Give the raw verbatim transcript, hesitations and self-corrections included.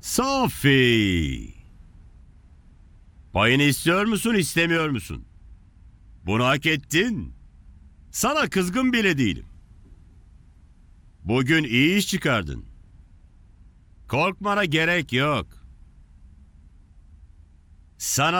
Sophie! Payını istiyor musun, istemiyor musun? Bunu hak ettin. Sana kızgın bile değilim. Bugün iyi iş çıkardın. Korkmana gerek yok. Sana